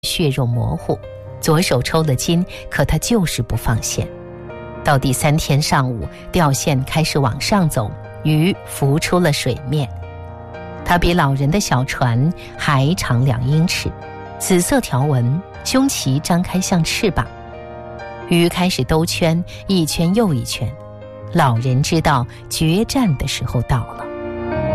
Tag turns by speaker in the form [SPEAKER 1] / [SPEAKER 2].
[SPEAKER 1] 血肉模糊，左手抽了筋，可他就是不放线。到第3天上午，钓线开始往上走，鱼浮出了水面。它比老人的小船还长2英尺，紫色条纹，胸鳍张开像翅膀。鱼开始兜圈，一圈又一圈。老人知道决战的时候到了。